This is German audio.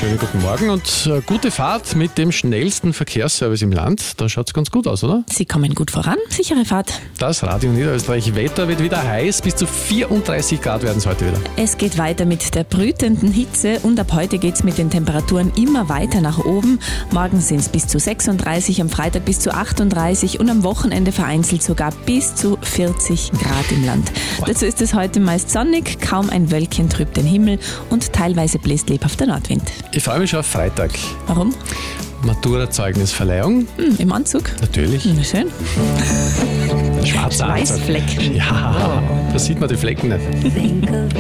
schönen guten Morgen und gute Fahrt mit dem schnellsten Verkehrsservice im Land. Da schaut es ganz gut aus, oder? Sie kommen gut voran. Sichere Fahrt. Das Radio Niederösterreich. Wetter wird wieder heiß. Bis zu 34 Grad werden es heute wieder. Es geht weiter mit der brütenden Hitze und ab heute geht es mit den Temperaturen immer weiter nach oben. Morgen sind es bis zu 36, am Freitag bis zu 38 und am Wochenende vereinzelt sogar bis zu 40 Grad im Land. Dazu ist es heute meist sonnig, kaum ein Wölkchen trübt den Himmel und teilweise bläst lebhafter Nordwind. Ich freue mich schon auf Freitag. Warum? Matura-Zeugnisverleihung. Im Anzug? Natürlich. Na schön. Schwarzer Anzug. Weißflecken. Ja, da sieht man die Flecken nicht.